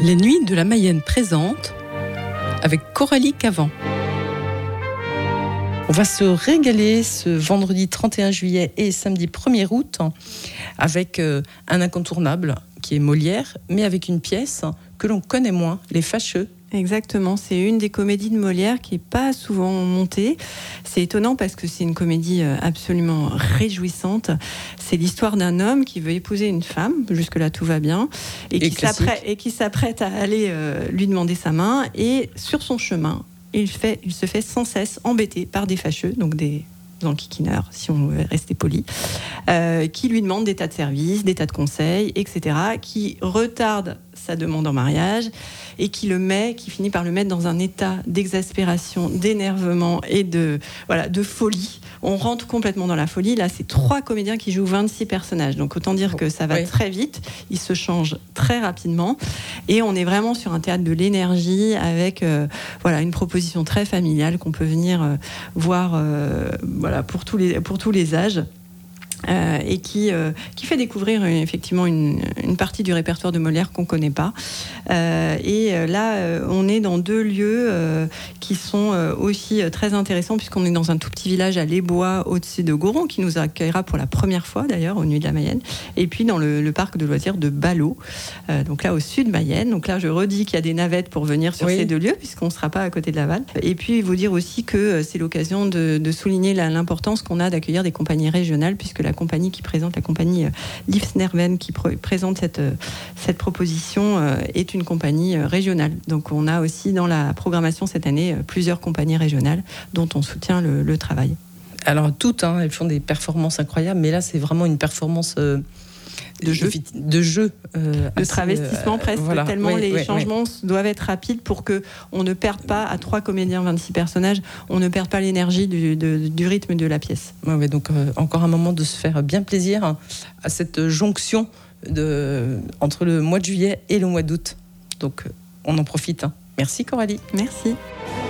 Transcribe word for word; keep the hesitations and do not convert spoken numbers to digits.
Les Nuits de la Mayenne présente avec Coralie Cavan. On va se régaler ce vendredi trente et un juillet et samedi premier août avec un incontournable qui est Molière, mais avec une pièce que l'on connaît moins, Les Fâcheux. Exactement, c'est une des comédies de Molière qui n'est pas souvent montée. C'est étonnant parce que c'est une comédie absolument réjouissante. C'est l'histoire d'un homme qui veut épouser une femme, jusque-là tout va bien, et, et, qui, s'apprête, et qui s'apprête à aller euh, lui demander sa main. Et sur son chemin, il, fait, il se fait sans cesse embêter par des fâcheux, donc des enquiquineurs, si on veut rester poli, euh, qui lui demandent des tas de services, des tas de conseils, et cetera, qui retardent sa demande en mariage et qui le met, qui finit par le mettre dans un état d'exaspération, d'énervement et de, voilà, de folie. On rentre complètement dans la folie. Là, c'est trois comédiens qui jouent vingt-six personnages. Donc, autant dire que ça va oui. très vite. Ils se changent très rapidement. Et on est vraiment sur un théâtre de l'énergie avec euh, voilà, une proposition très familiale qu'on peut venir euh, voir euh, voilà, pour, tous les, pour tous les âges. Euh, et qui, euh, qui fait découvrir euh, effectivement une, une partie du répertoire de Molière qu'on ne connaît pas. Euh, et euh, là, euh, on est dans deux lieux euh, qui sont euh, aussi euh, très intéressants, puisqu'on est dans un tout petit village à Les Bois, au-dessus de Goron, qui nous accueillera pour la première fois d'ailleurs, aux Nuits de la Mayenne, et puis dans le, le parc de loisirs de Ballot, euh, donc là au sud de Mayenne. Donc là, je redis qu'il y a des navettes pour venir sur oui. ces deux lieux, puisqu'on ne sera pas à côté de Laval. Et puis, vous dire aussi que euh, c'est l'occasion de, de souligner la, l'importance qu'on a d'accueillir des compagnies régionales, puisque la compagnie qui présente, la compagnie euh, Livsnerven qui pr- présente cette, euh, cette proposition euh, est une compagnie euh, régionale. Donc on a aussi dans la programmation cette année euh, plusieurs compagnies régionales dont on soutient le, le travail. Alors toutes, hein, elles font des performances incroyables, mais là c'est vraiment une performance euh, de jeu, de, jeu euh, de travestissement euh, presque, voilà. tellement oui, les oui, changements oui. doivent être rapides pour qu'on ne perde pas, à trois comédiens, vingt-six personnages, on ne perd pas l'énergie du, de, du rythme de la pièce. Ouais, ouais, donc euh, encore un moment de se faire bien plaisir hein, à cette jonction de, entre le mois de juillet et le mois d'août. Donc euh, on en profite. Hein. Merci Coralie. Merci.